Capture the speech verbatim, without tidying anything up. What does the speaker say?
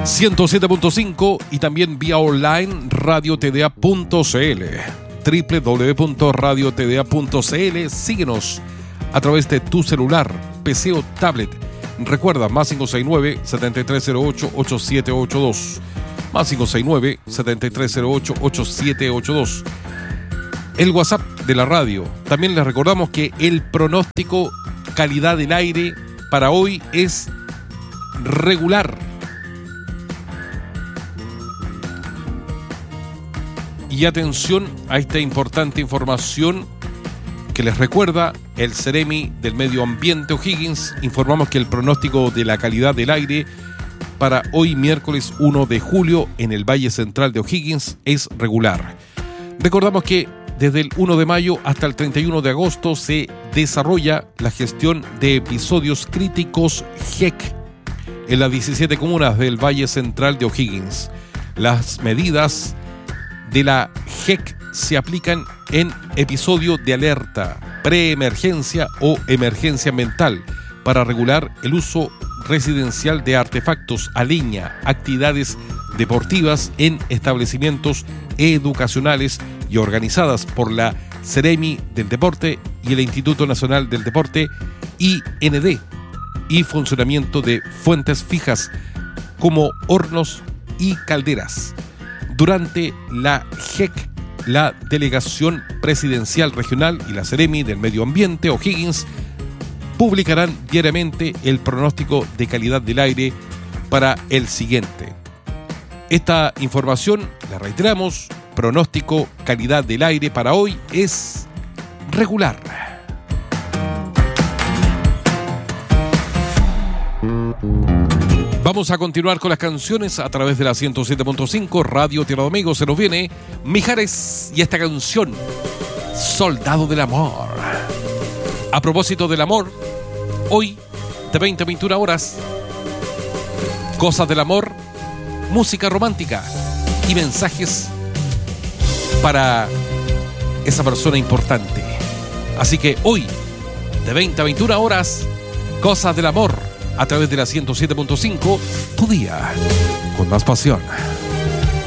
ciento siete punto cinco y también vía online radio t d a punto c l, doble u doble u doble u punto radio t d a punto c l. Síguenos a través de tu celular, P C o tablet. Recuerda, más cinco seis nueve, siete tres cero ocho, ocho siete ocho dos, más cinco seis nueve, siete tres cero ocho, ocho siete ocho dos. El WhatsApp de la radio. También les recordamos que el pronóstico calidad del aire para hoy es regular. Y atención a esta importante información que les recuerda el Ceremi del Medio Ambiente O'Higgins. Informamos que el pronóstico de la calidad del aire para hoy miércoles uno de julio en el Valle Central de O'Higgins es regular. Recordamos que desde el uno de mayo hasta el treinta y uno de agosto se desarrolla la gestión de episodios críticos G E C en las diecisiete comunas del Valle Central de O'Higgins. Las medidas de la G E C se aplican en episodio de alerta, preemergencia o emergencia ambiental para regular el uso residencial de artefactos a leña, actividades deportivas en establecimientos educacionales y organizadas por la Ceremi del Deporte y el Instituto Nacional del Deporte I N D, y funcionamiento de fuentes fijas como hornos y calderas. Durante la G E C, la Delegación Presidencial Regional y la Ceremi del Medio Ambiente O'Higgins publicarán diariamente el pronóstico de calidad del aire para el siguiente. Esta información, la reiteramos, pronóstico calidad del aire para hoy es regular. Vamos a continuar con las canciones a través de la ciento siete punto cinco Radio Tierra de Amigos. Se nos viene Mijares y esta canción, Soldado del Amor. A propósito del amor, hoy de veinte a veintiuna horas, cosas del amor, música romántica y mensajes para esa persona importante. Así que hoy de veinte a veintiuna horas, cosas del amor a través de la ciento siete punto cinco, tu día con más pasión.